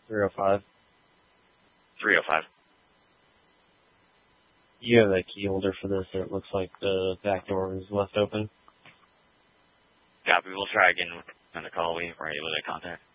305. 305. You have a key holder for this. It looks like the back door is left open. Copy. We'll try again on the call. We were able to contact.